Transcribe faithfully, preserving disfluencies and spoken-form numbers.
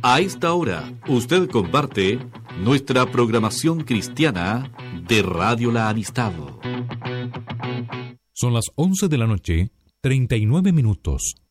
A esta hora, usted comparte nuestra programación cristiana de Radio La Amistad. Son las once de la noche, treinta y nueve minutos.